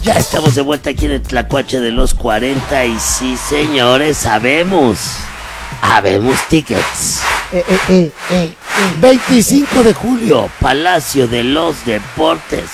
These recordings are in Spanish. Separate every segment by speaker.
Speaker 1: Ya estamos de vuelta aquí en el Tlacuache de los 40 y sí, señores, habemos tickets. 25 de julio, Palacio de los Deportes.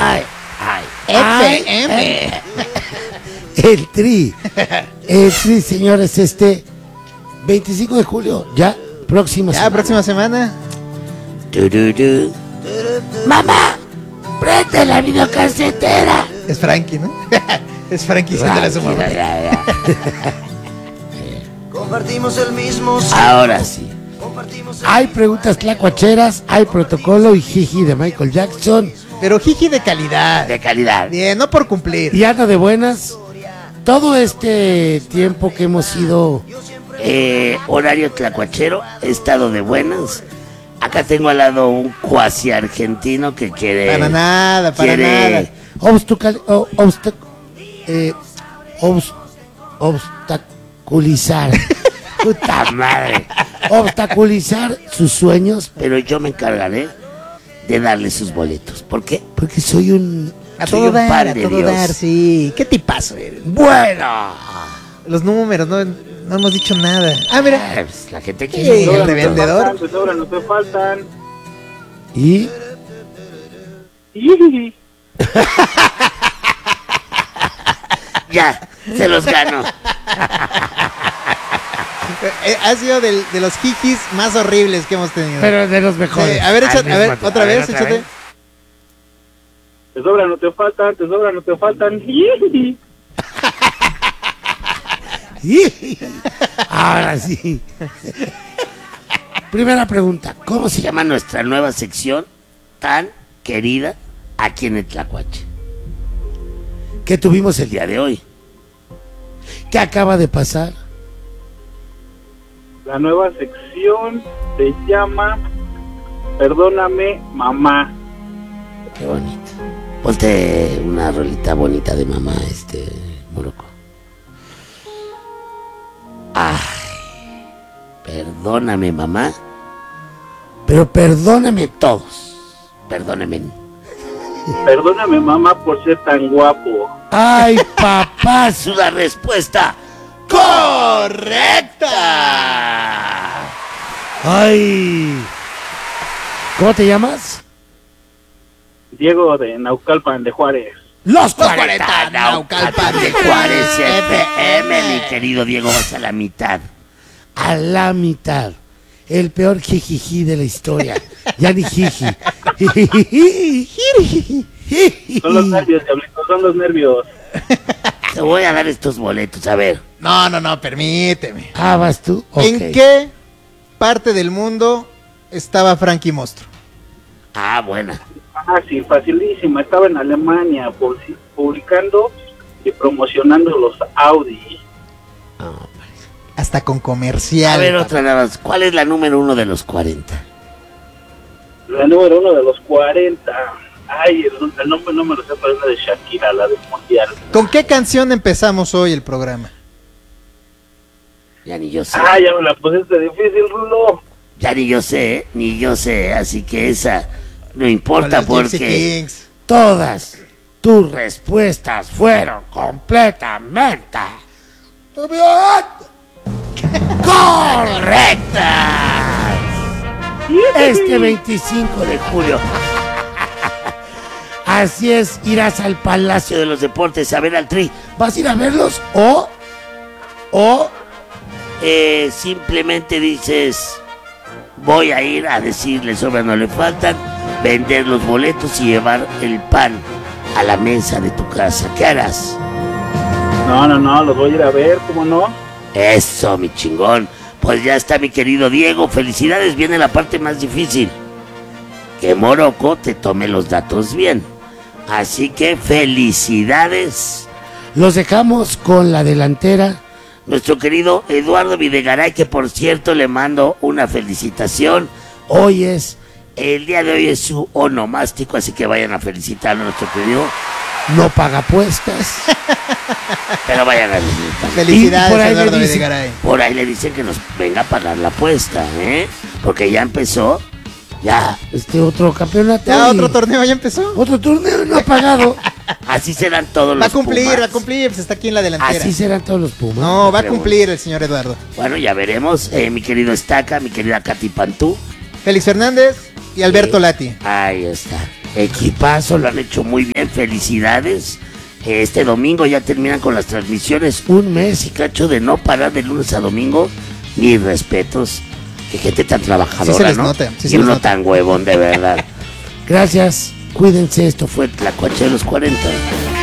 Speaker 2: FM.
Speaker 1: El Tri, señores, 25 de julio, ya próxima
Speaker 2: semana.
Speaker 1: Tururú. Mamá, prende la videocasetera.
Speaker 2: Es Frankie, ¿no? Es Frankie diciéndole a su mamá.
Speaker 3: Compartimos el mismo.
Speaker 1: Ahora sí. Hay preguntas tlacuacheras, hay protocolo y jiji de Michael Jackson.
Speaker 2: Pero jiji de calidad.
Speaker 1: De calidad.
Speaker 2: Bien, no por cumplir.
Speaker 1: Y anda de buenas. Todo este tiempo que hemos sido horario tlacuachero, he estado de buenas. Acá tengo al lado un cuasi argentino que quiere...
Speaker 2: Para nada.
Speaker 1: Obstaculizar. Puta madre. Obstaculizar sus sueños, pero yo me encargaré de darle sus boletos. ¿Por qué? Porque soy un...
Speaker 2: A
Speaker 1: soy
Speaker 2: todo
Speaker 1: un
Speaker 2: dar,
Speaker 1: pan
Speaker 2: a
Speaker 1: de
Speaker 2: todo
Speaker 1: Dios.
Speaker 2: dar, sí. ¿Qué tipazo eres?
Speaker 1: Bueno.
Speaker 2: Los números, no hemos dicho nada. Ah, mira.
Speaker 1: Pues, la gente quiere...
Speaker 2: El revendedor.
Speaker 4: Te sobran, no te faltan.
Speaker 1: Y... Ya, se los gano.
Speaker 2: Ha sido de los jijis más horribles que hemos tenido.
Speaker 1: Pero de los mejores.
Speaker 2: A ver, otra vez, échate.
Speaker 4: Te sobran, no te faltan, te sobran, no te faltan.
Speaker 1: Ahora sí. Primera pregunta. ¿Cómo se llama nuestra nueva sección tan querida aquí en el Tlacuache? ¿Qué tuvimos el día de hoy? ¿Qué acaba de pasar?
Speaker 4: La nueva sección se llama Perdóname, mamá.
Speaker 1: Qué bonito. Ponte una rolita bonita de mamá, Morocco. Ay, perdóname, mamá. Pero perdóname todos. Perdóname.
Speaker 4: Perdóname, mamá, por ser tan guapo.
Speaker 1: Ay, papá, es la respuesta correcta. Ay. ¿Cómo te llamas?
Speaker 4: Diego de Naucalpan de Juárez.
Speaker 1: Los 40 Naucalpan de Juárez FM, mi querido Diego, vas a la mitad. A la mitad. El peor jijiji de la historia. Ya ni jiji.
Speaker 4: Son los nervios, diablito, son los nervios.
Speaker 1: Te voy a dar estos boletos, a ver.
Speaker 2: No, permíteme.
Speaker 1: Ah, ¿vas tú?
Speaker 2: ¿En
Speaker 1: Ok.
Speaker 2: qué parte del mundo estaba Frankie Monstruo?
Speaker 1: Ah, buena.
Speaker 4: Fácil, facilísima. Estaba en Alemania publicando y promocionando los Audi.
Speaker 2: Hasta con comercial.
Speaker 1: A ver,
Speaker 2: papá.
Speaker 1: otra nada más. ¿Cuál es la número 1 de los 40?
Speaker 4: La número 1 de los 40. Ay, el nombre no me lo sé, pero es la de Shakira, la del Mundial.
Speaker 2: ¿Con qué canción empezamos hoy el programa?
Speaker 1: Ya ni yo sé.
Speaker 4: Ah, ya me la pusiste difícil, Rulo.
Speaker 1: Ya ni yo sé, ni yo sé. Así que esa no importa
Speaker 2: Con los Gypsy
Speaker 1: porque
Speaker 2: Kings.
Speaker 1: todas tus respuestas fueron completamente correctas. Este 25 de julio. Así es, irás al Palacio de los Deportes a ver al Tri. ¿Vas a ir a verlos o simplemente dices voy a ir a decirle sobre no le faltan, vender los boletos y llevar el pan a la mesa de tu casa? ¿Qué harás?
Speaker 4: No, los voy a ir a ver, ¿cómo no?
Speaker 1: Eso, mi chingón. Pues ya está, mi querido Diego. Felicidades, viene la parte más difícil. Que Morocco te tome los datos bien. Así que felicidades. Los dejamos con la delantera. Nuestro querido Eduardo Videgaray, que por cierto le mando una felicitación. El día de hoy es su onomástico, así que vayan a felicitarlo a nuestro querido. No paga apuestas, pero vayan a felicitarlo.
Speaker 2: Felicidades,
Speaker 1: Y
Speaker 2: Eduardo Videgaray.
Speaker 1: por ahí le dicen que nos venga a pagar la apuesta, porque ya empezó. Ya, otro campeonato.
Speaker 2: Ya otro torneo ya empezó.
Speaker 1: Otro torneo no ha pagado. Así serán todos
Speaker 2: Va a
Speaker 1: los
Speaker 2: cumplir,
Speaker 1: Pumas.
Speaker 2: va a cumplir, pues está aquí en la delantera.
Speaker 1: Así serán todos los Pumas.
Speaker 2: No,
Speaker 1: me
Speaker 2: va a
Speaker 1: pregunto.
Speaker 2: cumplir el señor Eduardo.
Speaker 1: Bueno, ya veremos, mi querido Estaca, mi querida Katy Pantú.
Speaker 2: Félix Fernández y Alberto Lati.
Speaker 1: Ahí está. Equipazo, lo han hecho muy bien, felicidades. Este domingo ya terminan con las transmisiones. Un mes y cacho de no parar de lunes a domingo. Mis respetos. Qué gente tan trabajadora,
Speaker 2: Sí se les
Speaker 1: ¿no?
Speaker 2: nota, sí
Speaker 1: y
Speaker 2: se les
Speaker 1: uno
Speaker 2: nota.
Speaker 1: tan huevón, de verdad. Gracias. Cuídense, esto fue Tlacuache de los 40.